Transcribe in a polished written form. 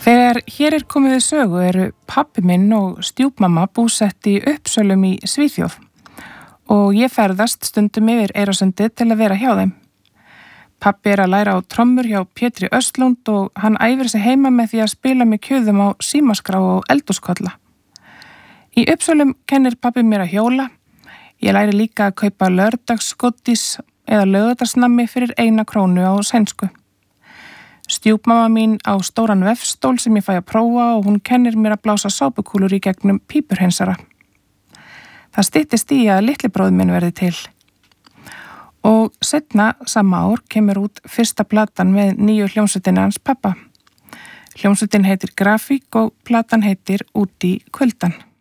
Þegar hér er komið við sögu eru pabbi minn og stjúpmamma búsett í Uppsölum í Svíþjóð og ég ferðast stundum yfir Eyrarsundi til að vera hjá þeim. Pabbi að læra á trommur hjá Pétri Östlund og hann æfir sig heima með því að spila með kjöðum á símaskrá og eldhúskolla. Í Uppsölum kennir pabbi mér að hjóla. Ég læri líka að kaupa lördagsgodís eða laugardagsnammi fyrir 1 krónu á sænsku. Stjúpmamma mín á stóran vefstól sem ég fæ að prófa og hún kennir mér að blása sápukúlur í gegnum pípurhreinsara. Það styttist í að litli bróðir minn verði til. Og seinna sama ár kemur út fyrsta platan með nýju hljómsveitinni hans pappa. Hljómsveitin heitir Grafík og platan heitir Út í kuldann.